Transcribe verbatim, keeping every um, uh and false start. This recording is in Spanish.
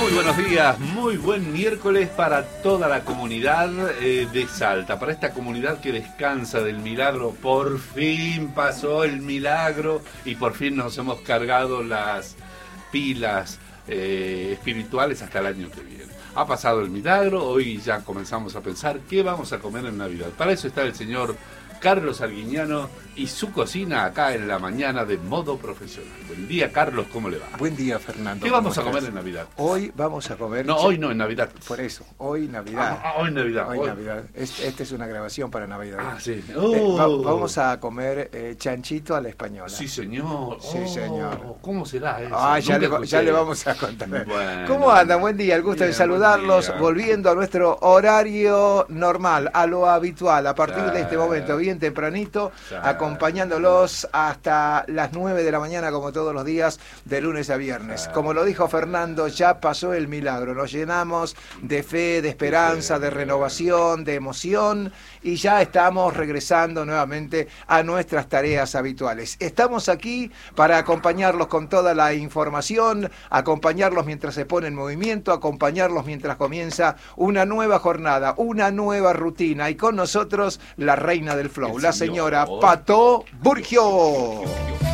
Muy buenos días, muy buen miércoles para toda la comunidad eh, de Salta, para esta comunidad que descansa del milagro. Por fin pasó el milagro y por fin nos hemos cargado las pilas eh, espirituales hasta el año que viene. Ha pasado el milagro, hoy ya comenzamos a pensar qué vamos a comer en Navidad. Para eso está el señor Carlos Arguiñano y su cocina acá en la mañana de modo profesional. Buen día, Carlos, ¿cómo le va? Buen día, Fernando. ¿Qué vamos a comer en Navidad? Hoy vamos a comer... No, hoy no, en Navidad. Por eso, hoy Navidad. Ah, hoy Navidad. Hoy, hoy. Navidad. Esta este es una grabación para Navidad. Ah, sí. Oh. Eh, va, Oh. vamos a comer eh, chanchito a la española. Sí, señor. Sí, Oh, señor. ¿Cómo será eso? Ah, ya le, ya le vamos a contar. Bueno, ¿cómo andan? Buen día, el gusto bien, de saludarlos, volviendo a nuestro horario normal, a lo habitual, a partir sí. de este momento, bien tempranito, sí. acompañándolos hasta las nueve de la mañana, como todos los días, de lunes a viernes. Sí. Como lo dijo Fernando, ya pasó el milagro, nos llenamos de fe, de esperanza, de renovación, de emoción, y ya estamos regresando nuevamente a nuestras tareas habituales. Estamos aquí para acompañarlos con toda la información, acompañarlos mientras se pone en movimiento, acompañarlos mientras comienza una nueva jornada, una nueva rutina, y con nosotros la reina del flow, la señora Pato Burgio.